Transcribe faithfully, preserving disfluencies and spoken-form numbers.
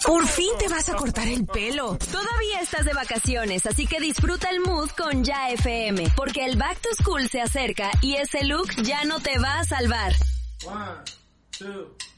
Por fin te vas a cortar el pelo. Todavía estás de vacaciones, así que disfruta el mood con Ya F M, porque el Back to School se acerca y ese look ya no te va a salvar. One, two.